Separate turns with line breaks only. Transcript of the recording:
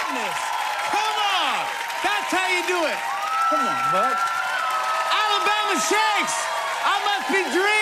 goodness. Come on. That's how you do it. Come on, Buck. Alabama Shakes. I must be dreaming.